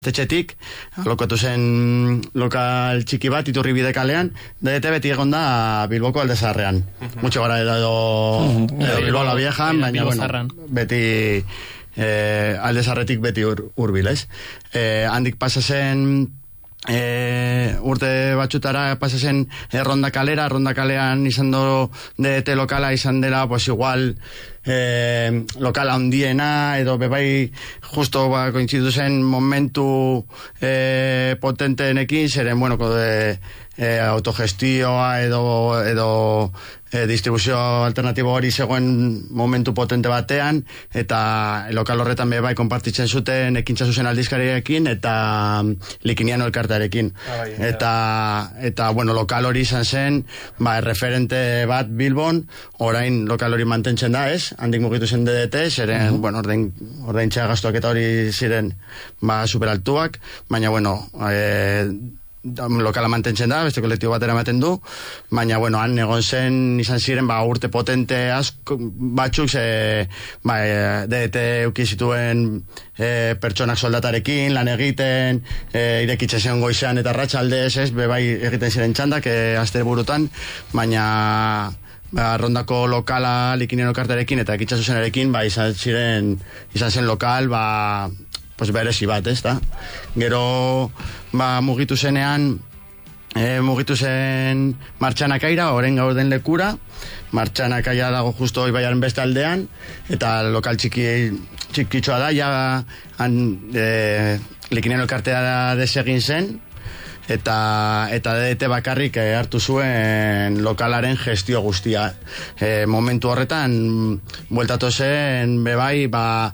Tetxetik, alokatu zen lokal txiki bat, Iturribide kalean, DDT beti egon da Bilboko Alde Zaharrean. Mucho gara edo Bilbo la Viejan, baina bueno, beti Alde Zaharretik beti hurbil, ez? Handik pasa zen urte batxutara pasa zen Ronda Kalera, Ronda Kalean izan do DDT lokala izan dela, pues igual lokala handiena edo bebai justo kointzitu zen momentu potenteenekin, zeren bueno, autogestioa edo distribuzio alternatibo hori zegoen momentu potente batean, eta lokal horretan bebai konpartitzen zuten ekintza zuzen aldizkariekin eta Likiniano elkartearekin. Eta bueno, lokal hori izan zen referente bat Bilbon, orain lokal hori mantentzen da, ez? Handik mugitu zen DDT, zeren, bueno, ordaintza gastuak eta hori ziren superaltuak, baina bueno, lokala mantentzen da, beste kolektibo batera ematen du, baina bueno, han egon zen izan ziren urte potente asko batzuk DDT euki zituen pertsonak soldatarekin lan egiten, irekitze zen goizan eta arratsaldez, ez, bebai egiten ziren txandak aste burutan, baina Rondako lokala Likiniano elkartearekin eta ekintza zuzenarekin izan zen lokal pues berezi bat, ez da? Gero mugitu zenean mugitu zen Martxanakaira, orain gauden lekura. Martxanakaia dago justo ibaiaren beste aldean, eta lokal txikitxoa da, ja Likiniano elkartea desegin zen, eta DDT bakarrik hartu zuen lokalaren gestio guztia. Momentu horretan bueltatu zen bebai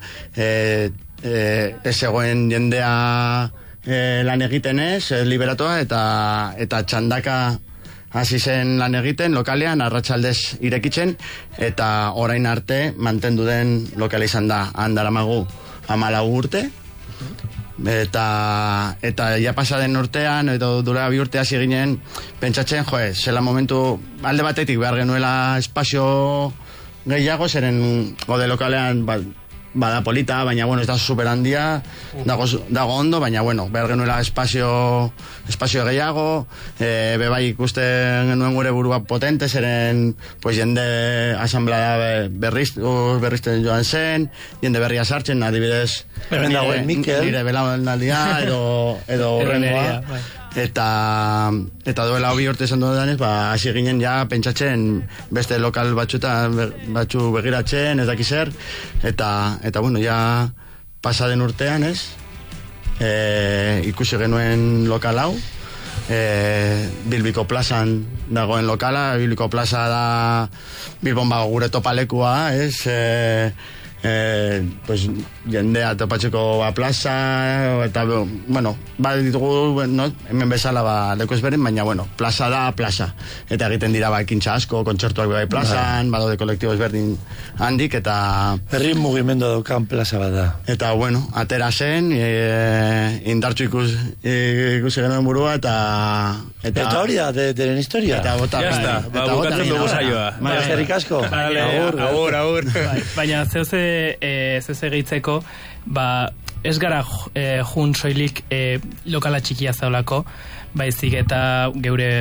ez zegoen jendea lan egiten liberatoa, eta txandaka hasi zen lan egiten lokalean, arratsaldez irekitzen, eta orain arte mantendu den lokala izan da. Handaramagu 14 urte, eta ja pasaden urtean edo dura 2 urte hasi ginen pentsatzen, zela momentu alde batetik behar genuela espazio gehiago, zeren gode lokalean bada polita, baina bueno, ez da super handia, dago ondo, baina bueno, behar genuela espazio gehiago, bebai ikusten genuen gure burua potente, zeren pues jende asamblea berrizten joan zen, jende berria sartzen, adibidez nire belaunaldia edo horrengoa, eta duela 2 urte esan dudanez, hasi ginen ja pentsatzen beste lokal batzu begiratzen, ez dakizer, eta bueno, ja pasaden urtean, ez? Ikusi genuen lokal hau, Bilbiko plazan dagoen lokala. Bilbiko plaza da Bilbon gure topalekua, ez? Pues jendea topatzeko plaza, eta bueno, ditugu hemen bezala leku ezberdin, baina bueno, plaza da plaza, eta egiten dira ekintza asko, kontzertuak bai plazan, badaude kolektibo ezberdin handik, eta herri mugimendu daukan plaza bat da, eta bueno, atera zen indartxu ikusi genuen burua, eta hori da deren historia, eta bota bukatzen dugu saioa, eskerrik asko, agur. Baina zeuze gehitzeko, ez gara jun soilik lokala txikia zaulako, baizik eta geure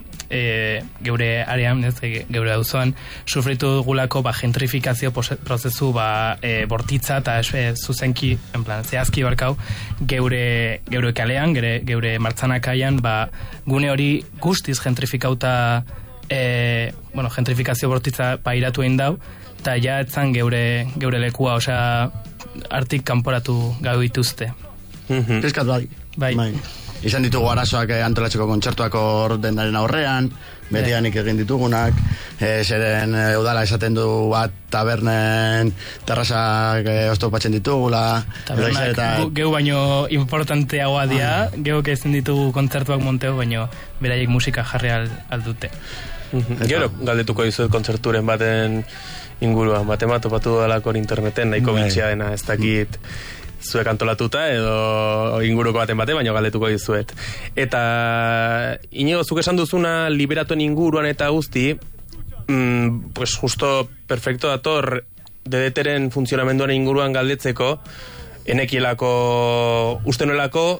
arean, geure auzoan, sufritu dugulako gentrifikazio prozesu bortitza eta zuzenki, zehazki barkau, geure kalean, geure Martxanakaian, gune hori guztiz gentrifikauta, gentrifikazio bortitza pairatu egin dau, eta ja etzan geure lekua, osea, artik kanporatu gau dituzte. Piskat bai. Izan ditugu arazoak antolatzeko kontzertuak dendaren aurrean, betianik egin ditugunak, zeren udala esaten du tabernen terrazak oztopatzen ditugula. Tabernak geu baino importanteagoa dira, geuk ezin ditugu kontzertuak monteo, baino beraiek musika jarri aldute. Gero, galdetuko dizuet kontzerturen baten inguruan, bat topatu dalako interneten, nahiko bitxia dena, ez dakit zuek antolatuta edo inguruko baten baina galdetuko dizuet. Eta Inigo, zuk esan duzuna liberatuen inguruan eta guzti, pues justo perfecto dator DDTren funtzionamenduaren inguruan galdetzeko, enekielako, uste nuelako,